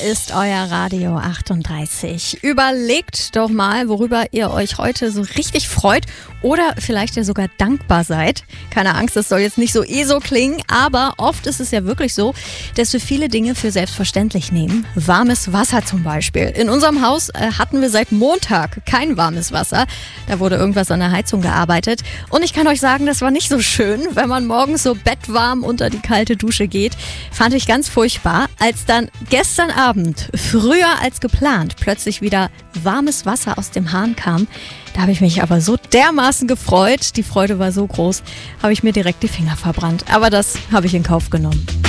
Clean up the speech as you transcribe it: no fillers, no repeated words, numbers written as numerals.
ist euer Radio 38. Überlegt doch mal, worüber ihr euch heute so richtig freut oder vielleicht ja sogar dankbar seid. Keine Angst, das soll jetzt nicht so ESO klingen, aber oft ist es ja wirklich so, dass wir viele Dinge für selbstverständlich nehmen. Warmes Wasser zum Beispiel. In unserem Haus hatten wir seit Montag kein warmes Wasser. Da wurde irgendwas an der Heizung gearbeitet. Und ich kann euch sagen, das war nicht so schön, wenn man morgens so bettwarm unter die kalte Dusche geht. Fand ich ganz furchtbar. Als dann gestern Abend, früher als geplant, plötzlich wieder warmes Wasser aus dem Hahn kam, da habe ich mich aber so dermaßen gefreut. Die Freude war so groß, habe ich mir direkt die Finger verbrannt. Aber das habe ich in Kauf genommen.